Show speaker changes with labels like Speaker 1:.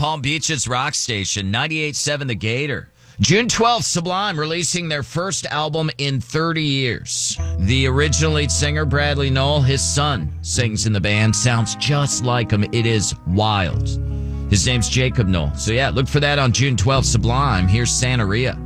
Speaker 1: Palm Beach's rock station, 98.7 The Gator. June 12th, Sublime releasing their first album in 30 years. The original lead singer, Bradley Noel, his son, sings in the band. Sounds just like him. It is wild. His name's Jacob Noel. So yeah, look for that on June 12th, Sublime. Here's Santeria.